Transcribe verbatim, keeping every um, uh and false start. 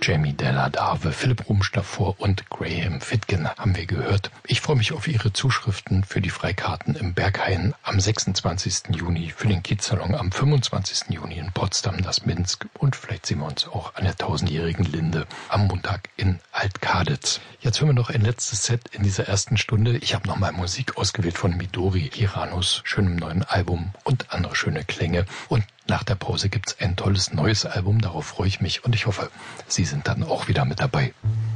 Jamie Della Dave, Philipp Rumsch davor und Graham Fitgen haben wir gehört. Ich freue mich auf Ihre Zuschriften für die Freikarten im Berghain am sechsundzwanzigsten Juni, für den Kiezsalon am fünfundzwanzigsten Juni in Potsdam, das Minsk und vielleicht sehen wir uns auch an der tausendjährigen Linde am Montag in Alt-Kaditz. Jetzt hören wir noch ein letztes Set in dieser ersten Stunde. Ich habe nochmal Musik ausgewählt von Midori Hiranos schönem neuen Album und andere schöne Klänge. Und nach der Pause gibt's ein tolles neues Album, darauf freue ich mich und ich hoffe, Sie sind dann auch wieder mit dabei.